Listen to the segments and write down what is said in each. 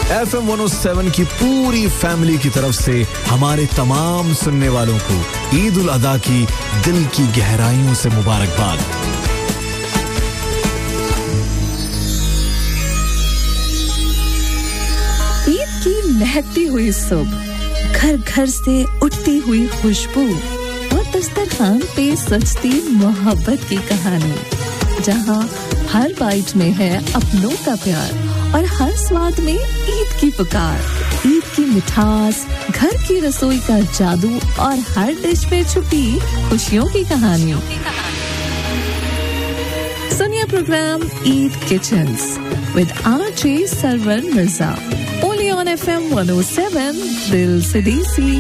FM 107 की पूरी family की तरफ से हमारे तमाम सुनने वालों को ईद उल अदा की दिल की गहराइयों से मुबारकबाद। ईद की महकती हुई सुबह, घर घर से उठती हुई खुशबू और दस्तरखान पे सजती मोहब्बत की कहानी, जहां हर बाइट में है अपनों का प्यार और हर स्वाद में ईद की पुकार। ईद की मिठास, घर की रसोई का जादू और हर डिश में छुपी खुशियों की कहानियों। सुनिए programme Eid kitchens with RJ server Mirza, only on FM 107 दिल से देसी।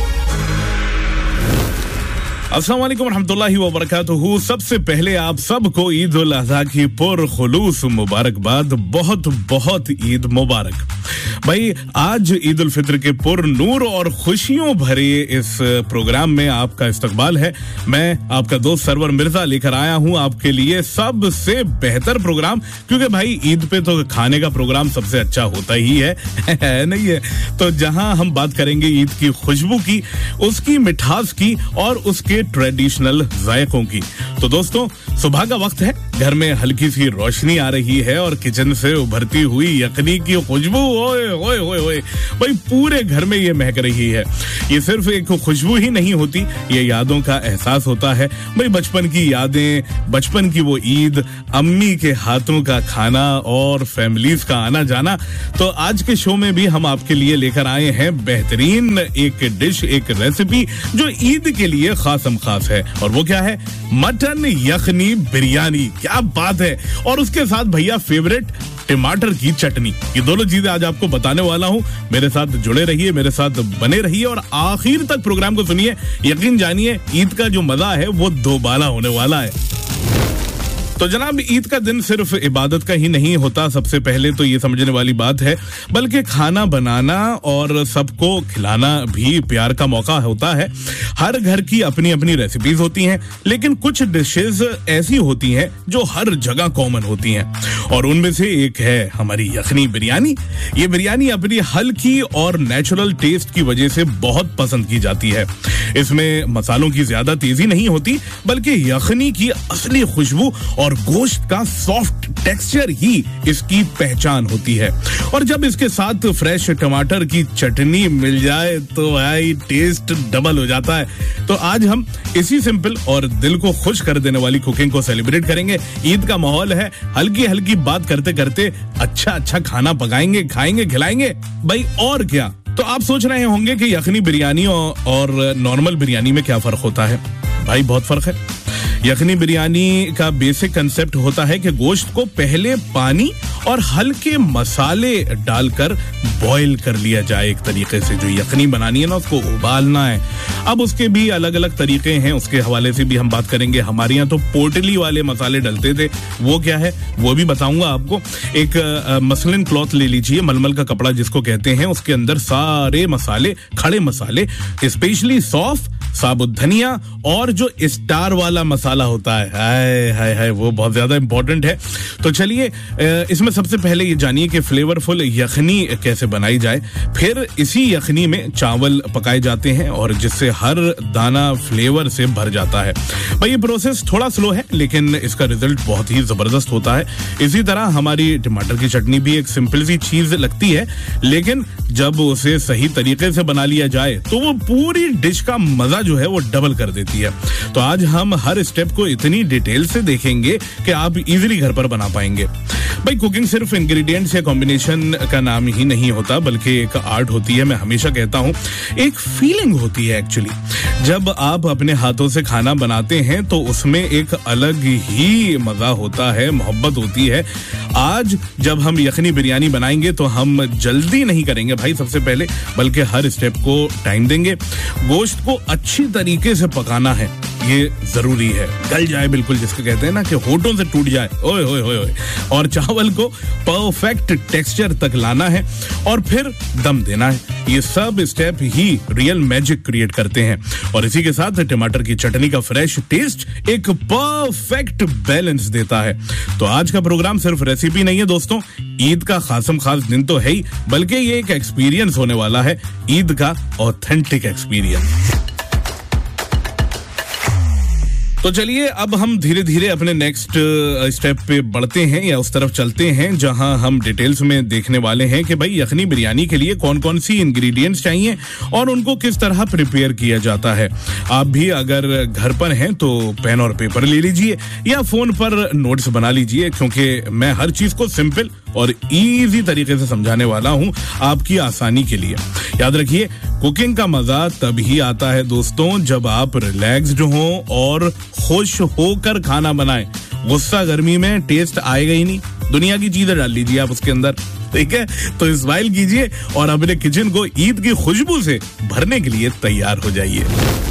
अस्सलाम वालेकुम रहमतुल्लाहि व बरकातुहू। सबसे पहले आप सबको ईद उल अज़हा की पुरखुलूस मुबारकबाद। बहुत बहुत ईद मुबारक भाई। आज ईद उल फित्र के पुर नूर और खुशियों भरे इस प्रोग्राम में आपका इस्तकबाल है। मैं आपका दोस्त सरवर मिर्जा लेकर आया हूं आपके लिए सबसे बेहतर प्रोग्राम, क्योंकि भाई ईद पे तो खाने का प्रोग्राम सबसे अच्छा होता ही है नहीं है? तो जहां हम बात करेंगे ईद की खुशबू की, उसकी मिठास की और उसके ट्रेडिशनल जायकों की। तो दोस्तों, सुबह का वक्त है, घर में हल्की सी रोशनी आ रही है और किचन से उभरती हुई यखनी की खुशबू ओए ओए ओए ओए भाई पूरे घर में ये महक रही है। ये सिर्फ एक खुशबू ही नहीं होती, ये यादों का एहसास होता है भाई। बचपन की यादें, बचपन की वो ईद, अम्मी के हाथों का खाना और फैमिलीज का आना जाना। तो आज के शो में भी हम आपके लिए लेकर आए हैं बेहतरीन एक डिश, एक रेसिपी जो ईद के लिए खासम खास है। और वो क्या है? मटन यखनी बिरयानी। क्या बात है! और उसके साथ भैया फेवरेट टमाटर की चटनी। ये दोनों चीजें आज आपको बताने वाला हूं। मेरे साथ जुड़े रहिए, मेरे साथ बने रहिए और आखिर तक प्रोग्राम को सुनिए। यकीन जानिए, ईद का जो मजा है वो दोबाला होने वाला है। तो जनाब, ईद का दिन सिर्फ इबादत का ही नहीं होता, सबसे पहले तो ये समझने वाली बात है, बल्कि खाना बनाना और सबको खिलाना भी प्यार का मौका होता है। हर घर की अपनी अपनी रेसिपीज होती हैं, लेकिन कुछ डिशेस ऐसी होती हैं जो हर जगह कॉमन होती हैं, और उनमें से एक है हमारी यखनी बिरयानी। ये बिरयानी अपनी हल्की और नेचुरल टेस्ट की वजह से बहुत पसंद की जाती है। इसमें मसालों की ज्यादा तेजी नहीं होती, बल्कि यखनी की असली खुशबू और गोश्त का सॉफ्ट टेक्सचर ही इसकी पहचान होती है। और जब इसके साथ फ्रेश टमाटर की चटनी मिल जाए तो भाई टेस्ट डबल हो जाता है। तो आज हम इसी सिंपल और दिल को खुश कर देने वाली कुकिंग को सेलिब्रेट करेंगे। ईद का माहौल है, हल्की हल्की बात करते करते अच्छा अच्छा खाना पकाएंगे, खाएंगे, खिलाएंगे भाई। और क्या? तो आप सोच रहे होंगे कि यखनी बिरयानी और नॉर्मल बिरयानी में क्या फर्क होता है? भाई बहुत फर्क है। यखनी बिरयानी का बेसिक कंसेप्ट होता है कि गोश्त को पहले पानी और हल्के मसाले डालकर बॉईल कर लिया जाए। एक तरीके से जो यखनी बनानी है ना, उसको उबालना है। अब उसके भी अलग अलग तरीके हैं, उसके हवाले से भी हम बात करेंगे। हमारे यहाँ तो पोटली वाले मसाले डलते थे, वो क्या है वो भी बताऊंगा आपको। एक मसलिन क्लॉथ ले लीजिए, मलमल का कपड़ा जिसको कहते हैं, उसके अंदर सारे मसाले, खड़े मसाले, स्पेशली सौंफ, साबुत धनिया और जो स्टार वाला मसाला होता है, हाय हाय हाय, वो बहुत ज्यादा इंपॉर्टेंट है। तो चलिए, इसमें सबसे पहले ये जानिए कि फ्लेवरफुल यखनी कैसे बनाई जाए। फिर इसी यखनी में चावल पकाए जाते हैं और जिससे हर दाना फ्लेवर से भर जाता है। भाई ये प्रोसेस थोड़ा स्लो है, लेकिन इसका रिजल्ट बहुत ही जबरदस्त होता है। इसी तरह हमारी टमाटर की चटनी भी एक सिंपल सी चीज लगती है, लेकिन जब उसे सही तरीके से बना लिया जाए तो वो पूरी डिश का मजा जो है वो डबल कर देती है। तो आज हम हर स्टेप को इतनी डिटेल से देखेंगे कि आप इजीली घर पर बना पाएंगे। भाई कुकिंग सिर्फ इंग्रेडिएंट्स या कॉम्बिनेशन का नाम ही नहीं होता, बल्कि एक आर्ट होती है। मैं हमेशा कहता हूँ, एक फीलिंग होती है एक्चुअली। जब आप अपने हाथों से खाना बनाते हैं तो उसमें एक अलग ही मजा होता है, मोहब्बत होती है। आज जब हम यखनी बिरयानी बनाएंगे तो हम जल्दी नहीं करेंगे भाई सबसे पहले, बल्कि हर स्टेप को टाइम देंगे। गोश्त को अच्छी तरीके से पकाना है, ये जरूरी है। गल जाए बिल्कुल, जिसको कहते हैं ना कि होठों से टूट जाए, ओए ओए ओए ओए। और चावल को परफेक्ट टेक्सचर तक लाना है और फिर दम देना है। ये सब स्टेप ही रियल मैजिक क्रिएट करते हैं। और इसी के साथ टमाटर की चटनी का फ्रेश टेस्ट एक परफेक्ट बैलेंस देता है। तो आज का प्रोग्राम सिर्फ रेसिपी नहीं है दोस्तों, ईद का खासम खास दिन तो है ही, बल्कि ये एक एक्सपीरियंस होने वाला है, ईद का ऑथेंटिक एक्सपीरियंस। तो चलिए अब हम धीरे धीरे अपने नेक्स्ट स्टेप पे बढ़ते हैं या उस तरफ चलते हैं जहां हम डिटेल्स में देखने वाले हैं कि भाई यखनी बिरयानी के लिए कौन कौन सी इंग्रेडिएंट्स चाहिए और उनको किस तरह प्रिपेयर किया जाता है। आप भी अगर घर पर हैं तो पेन और पेपर ले लीजिए या फोन पर नोट्स बना लीजिए, क्योंकि मैं हर चीज को सिंपल और इजी तरीके से समझाने वाला हूं आपकी आसानी के लिए। याद रखिए, कुकिंग का मजा तभी आता है दोस्तों जब आप रिलैक्स्ड हो और खुश होकर खाना बनाएं। गुस्सा गर्मी में टेस्ट आएगा ही नहीं। दुनिया की चीजें डाल लीजिए आप उसके अंदर, ठीक है? तो स्माइल कीजिए और अपने किचन को ईद की खुशबू से भरने के लिए तैयार हो जाइए।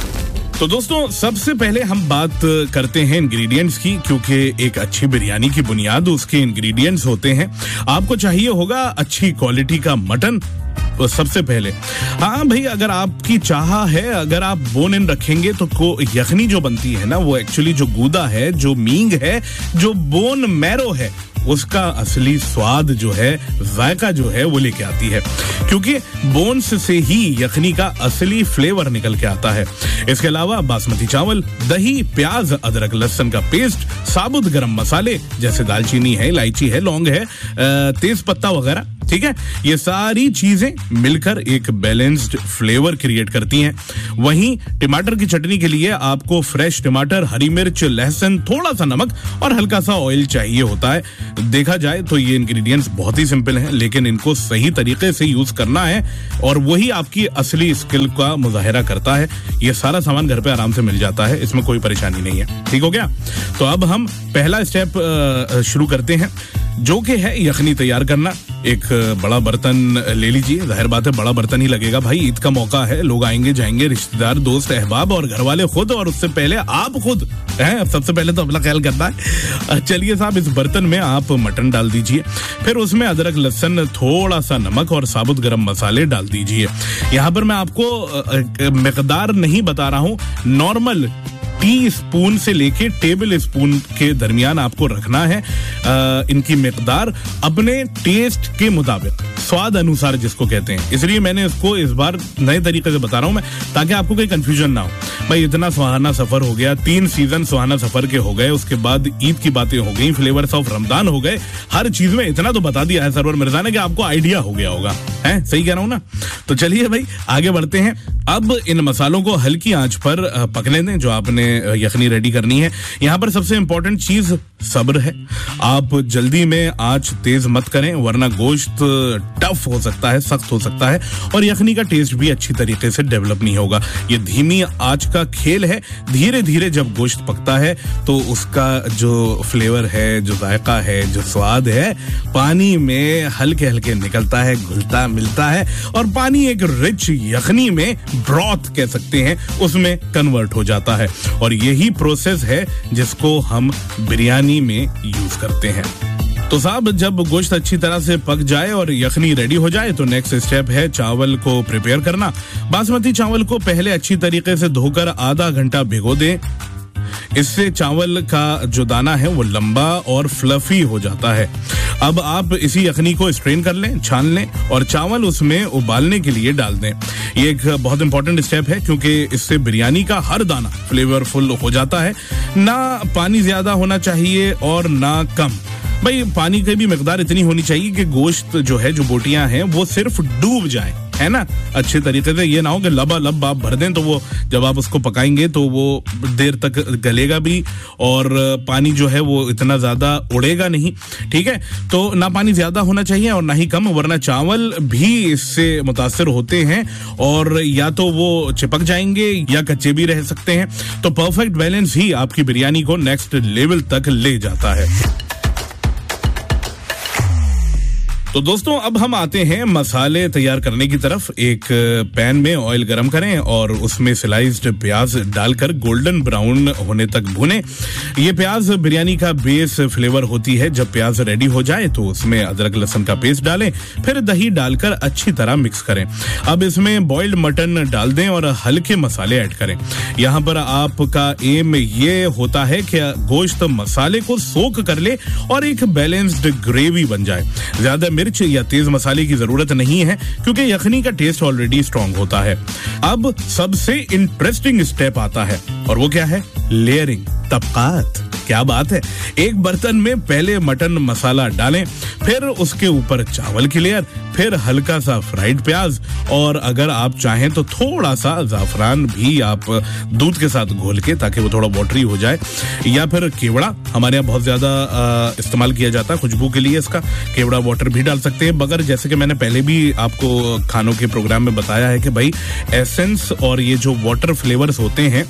तो दोस्तों सबसे पहले हम बात करते हैं इंग्रेडिएंट्स की, क्योंकि एक अच्छी बिरयानी की बुनियाद उसके इंग्रेडिएंट्स होते हैं। आपको चाहिए होगा अच्छी क्वालिटी का मटन तो सबसे पहले। हाँ भाई, अगर आपकी चाह है, अगर आप बोन इन रखेंगे तो यखनी जो बनती है ना, वो एक्चुअली जो गूदा है, जो मींग है, जो बोन मैरो है, उसका असली स्वाद जो है, जायका जो है, वो लेके आती है, क्योंकि बोन्स से ही यखनी का असली फ्लेवर निकल के आता है। इसके अलावा बासमती चावल, दही, प्याज, अदरक लहसुन का पेस्ट, साबुत गरम मसाले जैसे दालचीनी है, इलायची है, लौंग है, तेज पत्ता वगैरह, ठीक है? ये सारी चीजें मिलकर एक बैलेंस्ड फ्लेवर क्रिएट करती हैं। वहीं टमाटर की चटनी के लिए आपको फ्रेश टमाटर, हरी मिर्च, लहसुन, थोड़ा सा नमक और हल्का सा ऑयल चाहिए होता है। देखा जाए तो ये इंग्रेडिएंट्स बहुत ही सिंपल हैं, लेकिन इनको सही तरीके से यूज करना है और वही आपकी असली स्किल का मुजाहिरा करता है। ये सारा सामान घर पे आराम से मिल जाता है, इसमें कोई परेशानी नहीं है। ठीक हो गया? तो अब हम पहला स्टेप शुरू करते हैं, जो कि है यखनी तैयार करना। एक बड़ा बर्तन ले लीजिए। जाहिर बात है बड़ा बर्तन ही लगेगा भाई, ईद का मौका है, लोग आएंगे जाएंगे, रिश्तेदार, दोस्त, अहबाब और घर वाले खुद, और उससे पहले आप खुद हैं। सबसे पहले तो अपना ख्याल करना है। चलिए साहब, इस बर्तन में आप मटन डाल दीजिए, फिर उसमें अदरक लहसुन, थोड़ा सा नमक और साबुत गरम मसाले डाल दीजिए। यहाँ पर मैं आपको मिकदार नहीं बता रहा हूँ, नॉर्मल टी स्पून से लेके टेबल स्पून के दरमियान आपको रखना है इनकी मिकदार, अपने टेस्ट के मुताबिक, स्वाद अनुसार जिसको कहते हैं। इसलिए मैंने इसको इस बार नए तरीके से बता रहा हूं मैं, ताकि आपको कोई कंफ्यूजन ना हो। भाई इतना सुहाना सफर हो गया, 3 सीजन सुहाना सफर के हो गए, उसके बाद ईद की बातें हो गई, फ्लेवर्स ऑफ रमजान हो गए, हर चीज में इतना तो बता दिया है सरवर मिर्जा ने कि आपको आइडिया हो गया होगा। है सही कह रहा हूं ना? तो चलिए भाई आगे बढ़ते हैं। अब इन मसालों को हल्की आंच पर पकने दें जो आपने यखनी रेडी करनी है। यहाँ पर सबसे इंपॉर्टेंट चीज सब्र है। आप जल्दी में आंच तेज मत करें, वरना गोश्त टफ हो सकता है, सख्त हो सकता है और यखनी का टेस्ट भी अच्छी तरीके से डेवलप नहीं होगा। ये धीमी आंच का खेल है। धीरे धीरे जब गोश्त पकता है तो उसका जो फ्लेवर है, जो जायका है, जो स्वाद है, पानी में हल्के हल्के निकलता है, घुलता मिलता है और पानी एक रिच यखनी में, ब्रॉथ कह सकते हैं, उसमें कन्वर्ट हो जाता है। और यही प्रोसेस है जिसको हम बिरयानी में यूज करते हैं। तो साहब जब गोश्त अच्छी तरह से पक जाए और यखनी रेडी हो जाए तो नेक्स्ट स्टेप है चावल को प्रिपेयर करना। बासमती चावल को पहले अच्छी तरीके से धोकर आधा घंटा भिगो दें। इससे चावल का जो दाना है वो लंबा और फ्लफी हो जाता है। अब आप इसी यखनी को स्ट्रेन कर लें, छान लें और चावल उसमें उबालने के लिए डाल दें। ये एक बहुत इंपॉर्टेंट स्टेप है क्योंकि इससे बिरयानी का हर दाना फ्लेवरफुल हो जाता है। ना पानी ज्यादा होना चाहिए और ना कम। भाई पानी की भी मिकदार इतनी होनी चाहिए कि गोश्त जो है, जो बोटियां हैं, वो सिर्फ डूब जाए, है ना, अच्छे तरीके से। ये ना हो कि लबालब आप भर दें तो वो जब आप उसको पकाएंगे तो वो देर तक गलेगा भी और पानी जो है वो इतना ज्यादा उड़ेगा नहीं। ठीक है, तो ना पानी ज्यादा होना चाहिए और ना ही कम, वरना चावल भी इससे मुतासिर होते हैं और या तो वो चिपक जाएंगे या कच्चे भी रह सकते हैं। तो परफेक्ट बैलेंस ही आपकी बिरयानी को नेक्स्ट लेवल तक ले जाता है। तो दोस्तों अब हम आते हैं मसाले तैयार करने की तरफ। एक पैन में ऑयल गरम करें और उसमें स्लाइस्ड प्याज डालकर गोल्डन ब्राउन होने तक भुनें। ये प्याज बिरयानी का बेस फ्लेवर होती है। जब प्याज रेडी हो जाए तो उसमें अदरक लहसुन का पेस्ट डालें, फिर दही डालकर अच्छी तरह मिक्स करें। अब इसमें बॉइल्ड मटन डाल दें और हल्के मसाले ऐड करें। यहाँ पर आपका एम ये होता है कि गोश्त मसाले को सोक कर ले और एक बैलेंस्ड ग्रेवी बन जाए। ज्यादा मिर्च या तेज मसाले की जरूरत नहीं है क्योंकि यखनी का टेस्ट ऑलरेडी स्ट्रॉन्ग होता है। अब सबसे इंटरेस्टिंग स्टेप आता है और वो क्या है? लेयरिंग, तबकात। क्या बात है। एक बर्तन में पहले मटन मसाला डालें, फिर उसके ऊपर चावल की लेयर, फिर हल्का सा फ्राइड प्याज और अगर आप चाहें तो थोड़ा सा जाफरान भी आप दूध के साथ घोल के, ताकि वो थोड़ा वाटरी हो जाए, या फिर केवड़ा हमारे यहाँ बहुत ज्यादा इस्तेमाल किया जाता है खुशबू के लिए। इसका केवड़ा वाटर भी डाल सकते हैं, मगर जैसे कि मैंने पहले भी आपको खानों के प्रोग्राम में बताया है कि भाई एसेंस और ये जो वाटर फ्लेवर्स होते हैं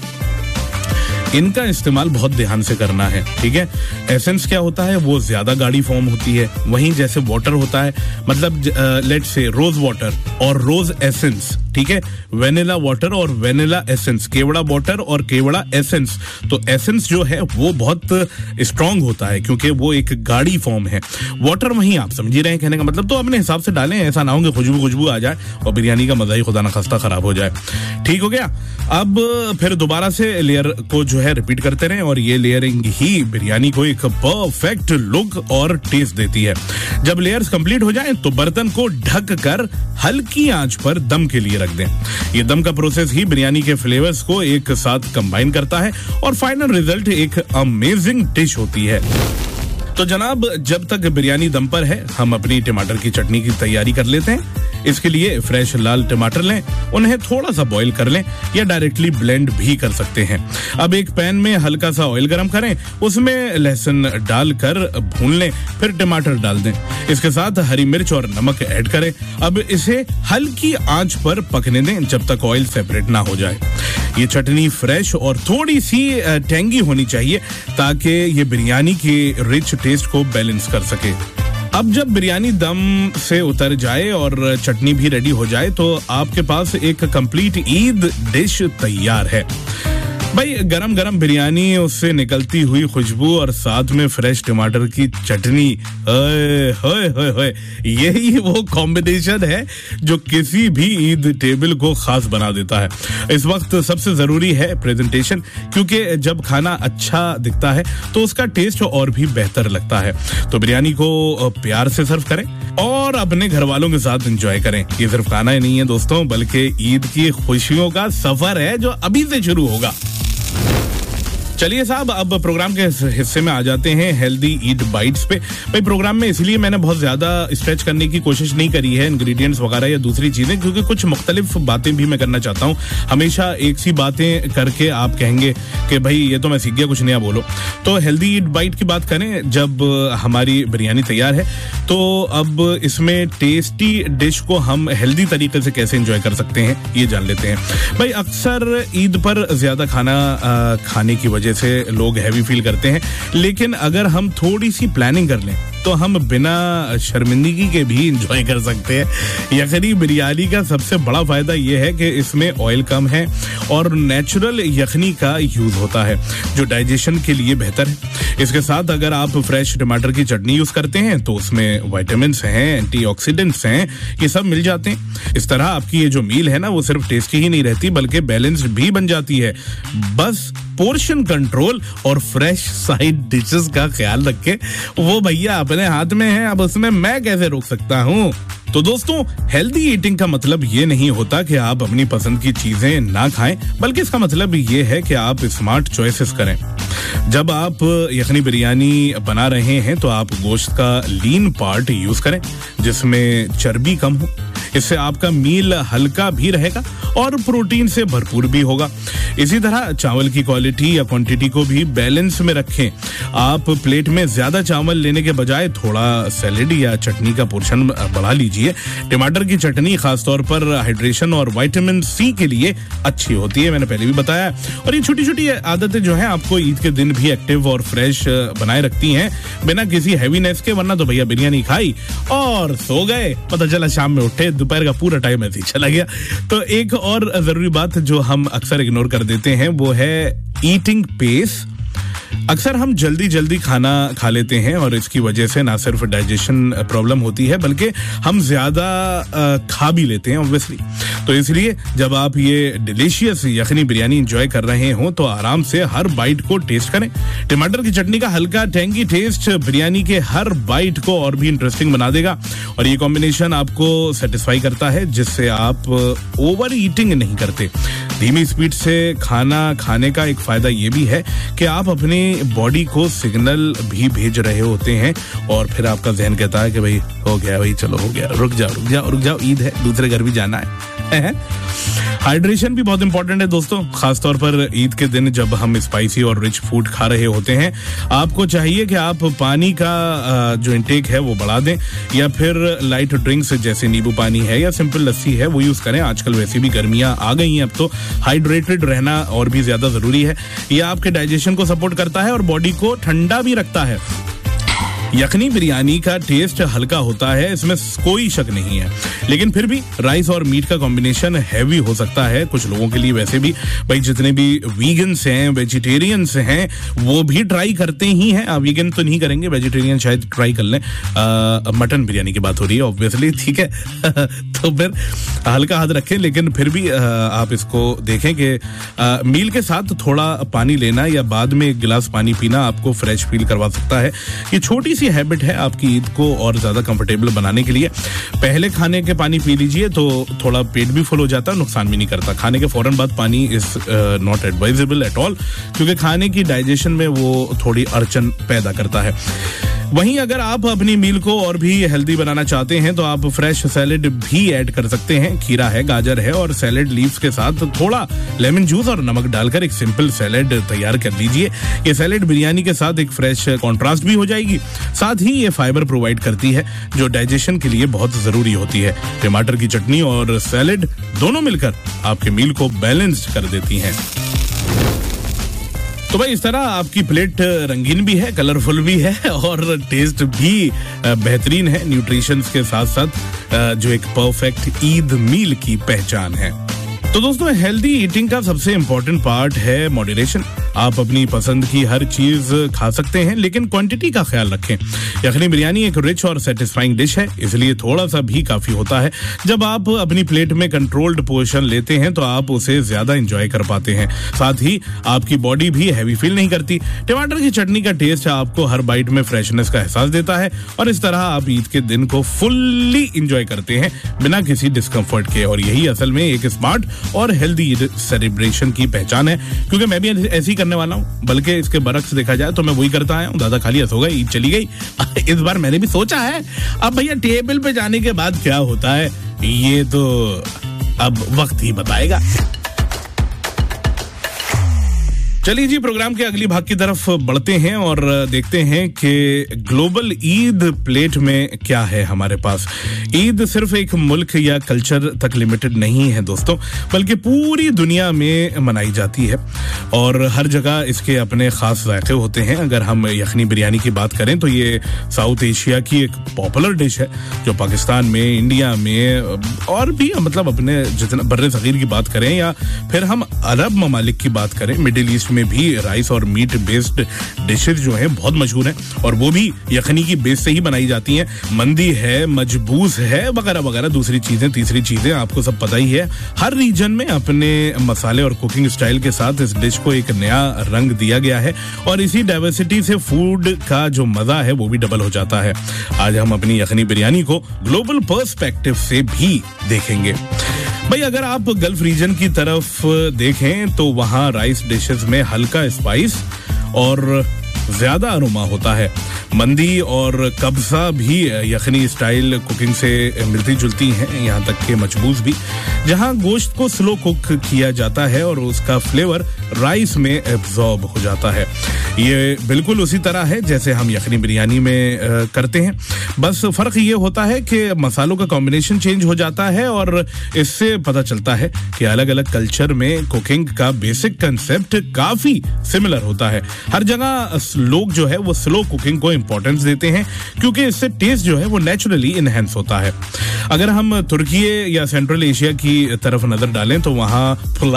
इनका इस्तेमाल बहुत ध्यान से करना है, ठीक है। एसेंस क्या होता है? वो ज्यादा गाढ़ी फॉर्म होती है, वहीं जैसे वाटर होता है, मतलब लेट्स से रोज वाटर और रोज एसेंस, ठीक है, वेनिला वाटर और वेनिला एसेंस, केवड़ा वाटर और केवड़ा एसेंस। तो एसेंस जो है वो बहुत स्ट्रांग होता है क्योंकि वो एक गाढ़ी फॉर्म है। वाटर वहीं आप समझ रहे हैं कहने का मतलब, तो अपने हिसाब से डालें, ऐसा ना हो कि खुशबू आ जाए और बिरयानी का मजा ही खुदा ना खास्ता खराब हो जाए। ठीक हो गया। अब फिर दोबारा से लेयर को जो है रिपीट करते रहें और ये लेयरिंग ही बिरयानी को एक परफेक्ट लुक और टेस्ट देती है। जब लेयर्स कंप्लीट हो जाएं तो बर्तन को ढक कर हल्की आंच पर दम के लिए रख दें। ये दम का प्रोसेस ही बिरयानी के फ्लेवर्स को एक साथ कंबाइन करता है और फाइनल रिजल्ट एक अमेजिंग डिश होती है। तो जनाब, जब तक बिरयानी दम पर है हम अपनी टमाटर की चटनी की तैयारी कर लेते हैं। इसके लिए फ्रेश लाल टमाटर लें, उन्हें थोड़ा सा बॉईल कर लें या डायरेक्टली ब्लेंड भी कर सकते हैं। अब एक पैन में हल्का सा ऑयल गरम करें, उसमें लहसुन डालकर भून लें, फिर टमाटर डाल दें। इसके साथ हरी मिर्च और नमक ऐड करें। अब इसे हल्की आंच पर पकने दें जब तक ऑयल सेपरेट ना हो जाए। ये चटनी फ्रेश और थोड़ी सी टेंगी होनी चाहिए ताकि ये बिरयानी के रिच टेस्ट को बैलेंस कर सके। अब जब बिरयानी दम से उतर जाए और चटनी भी रेडी हो जाए तो आपके पास एक कंप्लीट ईद डिश तैयार है। भाई गरम गरम बिरयानी, उससे निकलती हुई खुशबू और साथ में फ्रेश टमाटर की चटनी, यही वो कॉम्बिनेशन है जो किसी भी ईद टेबल को खास बना देता है। इस वक्त सबसे जरूरी है प्रेजेंटेशन, क्योंकि जब खाना अच्छा दिखता है तो उसका टेस्ट और भी बेहतर लगता है। तो बिरयानी को प्यार से सर्व करें और अपने घर वालों के साथ एंजॉय करें। ये सिर्फ खाना ही नहीं है दोस्तों, बल्कि ईद की खुशियों का सफर है जो अभी से शुरू होगा। चलिए साहब, अब प्रोग्राम के हिस्से में आ जाते हैं, हेल्दी ईट बाइट्स पे। भाई प्रोग्राम में इसलिए मैंने बहुत ज्यादा स्ट्रेच करने की कोशिश नहीं करी है इंग्रेडिएंट्स वगैरह या दूसरी चीजें, क्योंकि कुछ मुख्तलिफ बातें भी मैं करना चाहता हूँ। हमेशा एक सी बातें करके आप कहेंगे कि भाई ये तो मैं सीख गया, कुछ नया बोलो। तो हेल्दी ईट बाइट की बात करें, जब हमारी बिरयानी तैयार है तो अब इसमें टेस्टी डिश को हम हेल्दी तरीके से कैसे एंजॉय कर सकते हैं ये जान लेते हैं। भाई अक्सर ईद पर ज्यादा खाना खाने की वजह से लोग हैवी फील करते हैं, लेकिन अगर हम थोड़ी सी प्लानिंग कर लें तो हम बिना शर्मिंदगी के भी एंजॉय कर सकते हैं। यखनी बिरयानी का सबसे बड़ा फायदा यह है कि इसमें ऑयल कम है और नेचुरल यखनी का यूज होता है जो डाइजेशन के लिए बेहतर है। इसके साथ अगर आप फ्रेश टमाटर की चटनी यूज करते हैं तो उसमें विटामिन्स हैं, एंटीऑक्सीडेंट्स हैं, ये सब मिल जाते हैं। इस तरह आपकी ये जो मील है ना, वो सिर्फ टेस्टी ही नहीं रहती बल्कि बैलेंस्ड भी बन जाती है। बस पोर्शन कंट्रोल और फ्रेश साइड डिशेस का ख्याल रखें, वो भैया अपने हाथ में है, अब उसमें मैं कैसे रोक सकता हूँ। तो दोस्तों, हेल्दी ईटिंग का मतलब ये नहीं होता कि आप अपनी पसंद की चीजें ना खाएं, बल्कि इसका मतलब ये है कि आप स्मार्ट चॉइसेस करें। जब आप यखनी बिरयानी बना रहे हैं तो आप गोश्त का लीन पार्ट यूज करें जिसमें चर्बी कम हो। इससे आपका मील हल्का भी रहेगा और प्रोटीन से भरपूर भी होगा। इसी तरह चावल की क्वालिटी या क्वांटिटी को भी बैलेंस में रखें। आप प्लेट में ज्यादा चावल लेने के बजाय थोड़ा सैलेड या चटनी का पोर्शन बढ़ा लीजिए। टमाटर की चटनी खासतौर पर हाइड्रेशन और विटामिन सी के लिए अच्छी होती है, मैंने पहले भी बताया। और ये छोटी छोटी आदतें जो हैं आपको ईद के दिन भी एक्टिव और फ्रेश बनाए रखती हैं बिना किसी हैवीनेस के। वरना तो भैया बिरयानी खाई और सो गए, पता चला शाम में उठे, दोपहर का पूरा टाइम ऐसे ही चला गया। तो एक और जरूरी बात जो हम अक्सर इग्नोर कर देते हैं वो है ईटिंग पेस। अक्सर हम जल्दी जल्दी खाना खा लेते हैं और इसकी वजह से ना सिर्फ डाइजेशन प्रॉब्लम होती है बल्कि हम ज्यादा खा भी लेते हैं ऑब्वियसली। तो इसलिए जब आप ये डिलीशियस यखनी बिरयानी एंजॉय कर रहे हो तो आराम से हर बाइट को टेस्ट करें। टमाटर की चटनी का हल्का टेंगी टेस्ट बिरयानी के हर बाइट को और भी इंटरेस्टिंग बना देगा और ये कॉम्बिनेशन आपको सेटिस्फाई करता है जिससे आप ओवर ईटिंग नहीं करते। धीमी स्पीड से खाना खाने का एक फायदा ये भी है कि आप अपनी बॉडी को सिग्नल भी भेज रहे होते हैं और फिर आपका जहन कहता है कि भाई हो गया, भाई चलो हो गया, रुक जाओ, ईद है, दूसरे घर भी जाना है। हाइड्रेशन भी बहुत इंपॉर्टेंट है दोस्तों, खासतौर पर ईद के दिन जब हम स्पाइसी और रिच फूड खा रहे होते हैं। आपको चाहिए कि आप पानी का जो इंटेक है वो बढ़ा दें या फिर लाइट ड्रिंक्स जैसे नींबू पानी है या सिंपल लस्सी है वो यूज करें। आजकल वैसे भी गर्मियां आ गई हैं, अब तो हाइड्रेटेड रहना और भी ज्यादा जरूरी है। ये आपके डाइजेशन को सपोर्ट करता है और बॉडी को ठंडा भी रखता है। यखनी बिरयानी का टेस्ट हल्का होता है, इसमें कोई शक नहीं है, लेकिन फिर भी राइस और मीट का कॉम्बिनेशन हैवी हो सकता है कुछ लोगों के लिए। वैसे भी भाई जितने भी वीगन्स हैं, वेजिटेरियंस हैं, वो भी ट्राई करते ही हैं। आप वीगन तो नहीं करेंगे, वेजिटेरियन शायद ट्राई कर लें। मटन बिरयानी की बात हो रही है ऑब्वियसली, ठीक है। तो फिर हल्का हाथ रखें, लेकिन फिर भी आप इसको देखें कि मील के साथ थोड़ा पानी लेना या बाद में एक गिलास पानी पीना आपको फ्रेश फील करवा सकता है। ये छोटी सी हैबिट है आपकी ईद को और ज्यादा कंफर्टेबल बनाने के लिए। पहले खाने के पानी पी लीजिए तो थोड़ा पेट भी फुल हो जाता है, नुकसान भी नहीं करता। खाने के फौरन बाद पानी is not advisable at all, क्योंकि खाने की डाइजेशन में वो थोड़ी अड़चन पैदा करता है। वहीं अगर आप अपनी मील को और भी हेल्दी बनाना चाहते हैं तो आप फ्रेश सैलेड भी ऐड कर सकते हैं। खीरा है, गाजर है और सैलेड लीव्स के साथ थोड़ा लेमन जूस और नमक डालकर एक सिंपल सैलेड तैयार कर लीजिए। ये सैलेड बिरयानी के साथ एक फ्रेश कॉन्ट्रास्ट भी हो जाएगी, साथ ही ये फाइबर प्रोवाइड करती है जो डाइजेशन के लिए बहुत जरूरी होती है। टमाटर की चटनी और सैलेड दोनों मिलकर आपके मील को बैलेंस्ड कर देती हैं। तो भाई इस तरह आपकी प्लेट रंगीन भी है, कलरफुल भी है और टेस्ट भी बेहतरीन है, न्यूट्रिशन के साथ साथ जो एक परफेक्ट ईद मील की पहचान है। तो दोस्तों हेल्दी ईटिंग का सबसे इंपॉर्टेंट पार्ट है मॉडरेशन। आप अपनी पसंद की हर चीज खा सकते हैं, लेकिन क्वांटिटी का ख्याल रखें। यखनी बिरयानी एक रिच और सेटिस्फाइंग डिश है, इसलिए थोड़ा सा भी काफी होता है। जब आप अपनी प्लेट में कंट्रोल्ड पोर्शन लेते हैं तो आप उसे ज्यादा एंजॉय कर पाते हैं, साथ ही आपकी बॉडी भी हैवी फील नहीं करती। टमाटर की चटनी का टेस्ट आपको हर बाइट में फ्रेशनेस का एहसास देता है और इस तरह आप ईद के दिन को फुल्ली एंजॉय करते हैं बिना किसी डिस्कम्फर्ट के। और यही असल में एक स्मार्ट और हेल्दी ईद सेलिब्रेशन की पहचान है, क्योंकि मैं भी ऐसे ही करने वाला हूँ। बल्कि इसके बरक्स देखा जाए तो मैं वही करता आया हूँ। दादा खा लिया, सो गए, ईद चली गई। इस बार मैंने भी सोचा है अब भैया टेबल पे जाने के बाद क्या होता है ये तो अब वक्त ही बताएगा। चलिए जी, प्रोग्राम के अगली भाग की तरफ बढ़ते हैं और देखते हैं कि ग्लोबल ईद प्लेट में क्या है हमारे पास। ईद सिर्फ एक मुल्क या कल्चर तक लिमिटेड नहीं है दोस्तों, बल्कि पूरी दुनिया में मनाई जाती है और हर जगह इसके अपने खास जायके होते हैं। अगर हम यखनी बिरयानी की बात करें तो ये साउथ एशिया की एक पॉपुलर डिश है जो पाकिस्तान में, इंडिया में और भी मतलब अपने जितना बर्रे सगीर की बात करें या फिर हम अरब ममालिक की बात करें, मिडिल ईस्ट में भी राइस और मीट बेस्ड डिशेज जो हैं बहुत मशहूर हैं और वो भी यखनी की बेस से ही बनाई जाती हैं। मंदी है, मजबूस है, वगैरह वगैरह दूसरी चीजें, तीसरी चीजें, आपको सब पता ही है। हर रीजन में अपने मसाले और कुकिंग स्टाइल के साथ इस डिश को एक नया रंग दिया गया है और इसी डाइवर्सिटी से फूड का जो मजा है वो भी डबल हो जाता है। आज हम अपनी यखनी बिरयानी को ग्लोबल पर्सपेक्टिव से भी देखेंगे। भाई अगर आप गल्फ रीजन की तरफ देखें तो वहां राइस डिशेस में हल्का स्पाइस और ज्यादा अरोमा होता है। मंदी और कब्सा भी यखनी स्टाइल कुकिंग से मिलती जुलती हैं, यहाँ तक के मचबूस भी, जहाँ गोश्त को स्लो कुक किया जाता है और उसका फ्लेवर राइस में एब्जॉर्ब हो जाता है। ये बिल्कुल उसी तरह है जैसे हम यखनी बिरयानी में करते हैं, बस फर्क ये होता है कि मसालों का कॉम्बिनेशन चेंज हो जाता है और इससे पता चलता है कि अलग अलग कल्चर में कुकिंग का बेसिक कंसेप्ट काफी सिमिलर होता है। हर जगह लोग जो है वो स्लो कुकिंग को इंपॉर्टेंस देते हैं क्योंकि इससे टेस्ट जो है वो नेचुरली इनहेंस होता है। अगर हम तुर्की या सेंट्रल एशिया की तरफ नजर डालें तो वहाँ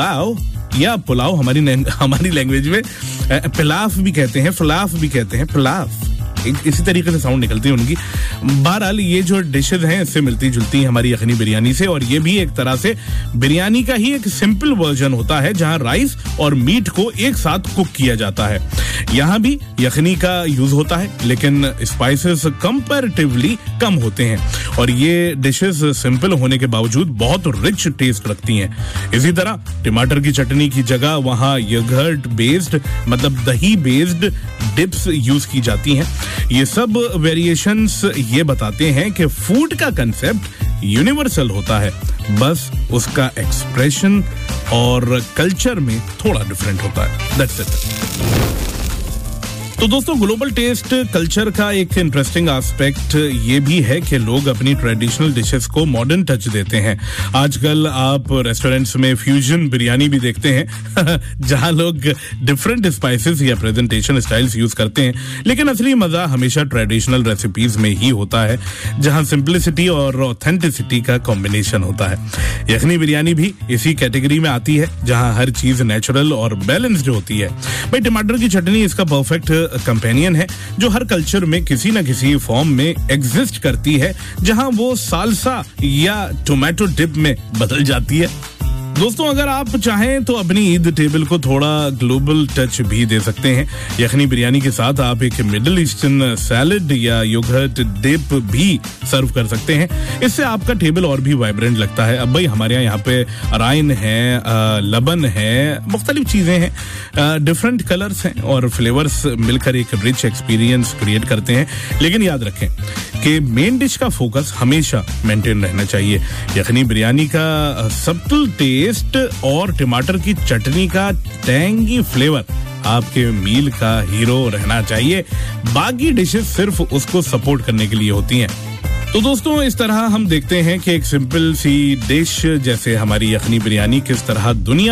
पुलाव हमारी लैंग्वेज में पिलाफ भी कहते हैं, फलाफ भी कहते हैं, पिलाफ इसी तरीके से साउंड निकलती है उनकी। बहरहाल ये जो डिशेज हैं इससे मिलती जुलती हैं हमारी यखनी बिरयानी से, और ये भी एक तरह से बिरयानी का ही एक सिंपल वर्जन होता है जहां राइस और मीट को एक साथ कुक किया जाता है। यहाँ भी यखनी का यूज होता है लेकिन स्पाइसेस कंपैरेटिवली कम होते हैं और ये डिशेस सिंपल होने के बावजूद बहुत रिच टेस्ट रखती हैं। इसी तरह टमाटर की चटनी की जगह वहाँ योगर्ट बेस्ड मतलब दही बेस्ड डिप्स यूज की जाती हैं। ये सब वेरिएशंस ये बताते हैं कि फूड का कंसेप्ट यूनिवर्सल होता है, बस उसका एक्सप्रेशन और कल्चर में थोड़ा डिफरेंट होता है। That's it. तो दोस्तों, ग्लोबल टेस्ट कल्चर का एक इंटरेस्टिंग एस्पेक्ट ये भी है कि लोग अपनी ट्रेडिशनल डिशेस को मॉडर्न टच देते हैं। आजकल आप रेस्टोरेंट्स में फ्यूजन बिरयानी भी देखते हैं जहां लोग डिफरेंट स्पाइसेस या प्रेजेंटेशन स्टाइल्स यूज करते हैं, लेकिन असली मजा हमेशा ट्रेडिशनल रेसिपीज में ही होता है जहां सिंप्लिसिटी और ऑथेंटिसिटी का कॉम्बिनेशन होता है। यखनी बिरयानी भी इसी कैटेगरी में आती है जहां हर चीज नेचुरल और बैलेंस्ड होती है। भाई, टमाटर की चटनी इसका परफेक्ट कंपेनियन है जो हर कल्चर में किसी न किसी फॉर्म में एग्जिस्ट करती है, जहां वो साल्सा या टोमेटो डिप में बदल जाती है। दोस्तों, अगर आप चाहें तो अपनी ईद टेबल को थोड़ा ग्लोबल टच भी दे सकते हैं। यखनी बिरयानी के साथ आप एक मिडिल ईस्टर्न सैलेड या योगर्ट डिप भी सर्व कर सकते हैं। इससे आपका टेबल और भी वाइब्रेंट लगता है। अब भाई हमारे यहाँ पे अराइन है, लबन है, मुख्तलिफ चीजें हैं, डिफरेंट कलर्स हैं और फ्लेवर्स मिलकर एक रिच एक्सपीरियंस क्रिएट करते हैं। लेकिन याद रखें कि मेन डिश का फोकस हमेशा मेंटेन रहना चाहिए। यखनी बिरयानी का सब्टल टेस्ट और टमाटर की चटनी का टैंगी फ्लेवर आपके मील का हीरो रहना चाहिए। बाकी डिशेस सिर्फ उसको सपोर्ट करने के लिए होती हैं। तो दोस्तों, इस तरह हम देखते हैं कि एक सिंपल सी डिश जैसे हमारी यखनी बिरयानी किस तरह दुनिया